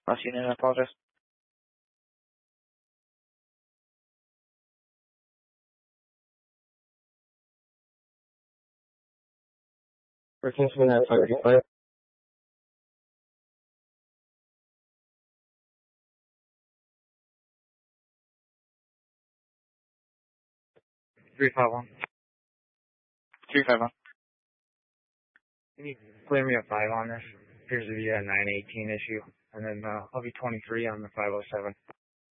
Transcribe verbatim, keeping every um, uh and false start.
Last unit, I apologize. Participant at five. three five one. three five one. Can you clear me a five on this? Appears to be a nine eighteen issue. And then uh, I'll be twenty-three on the five oh seven.